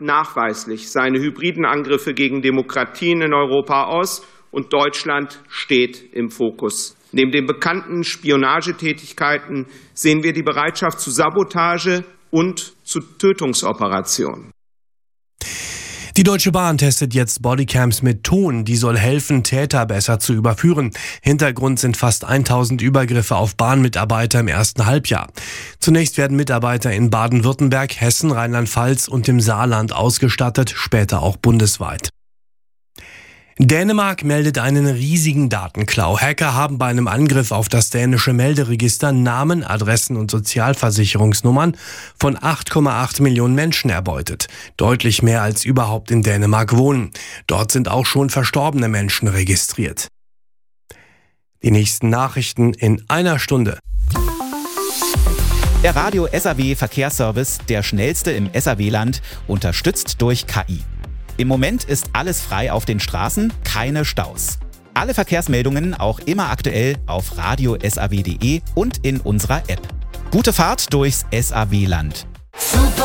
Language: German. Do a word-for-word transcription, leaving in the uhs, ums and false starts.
nachweislich seine hybriden Angriffe gegen Demokratien in Europa aus, und Deutschland steht im Fokus. Neben den bekannten Spionagetätigkeiten sehen wir die Bereitschaft zu Sabotage und zu Tötungsoperationen. Die Deutsche Bahn testet jetzt Bodycams mit Ton. Die soll helfen, Täter besser zu überführen. Hintergrund sind fast tausend Übergriffe auf Bahnmitarbeiter im ersten Halbjahr. Zunächst werden Mitarbeiter in Baden-Württemberg, Hessen, Rheinland-Pfalz und dem Saarland ausgestattet, später auch bundesweit. Dänemark meldet einen riesigen Datenklau. Hacker haben bei einem Angriff auf das dänische Melderegister Namen, Adressen und Sozialversicherungsnummern von acht Komma acht Millionen Menschen erbeutet. Deutlich mehr als überhaupt in Dänemark wohnen. Dort sind auch schon verstorbene Menschen registriert. Die nächsten Nachrichten in einer Stunde. Der Radio S A W Verkehrsservice, der schnellste im S A W-Land, unterstützt durch K I. Im Moment ist alles frei auf den Straßen, keine Staus. Alle Verkehrsmeldungen auch immer aktuell auf radio punkt s a w punkt d e und in unserer App. Gute Fahrt durchs S A W-Land.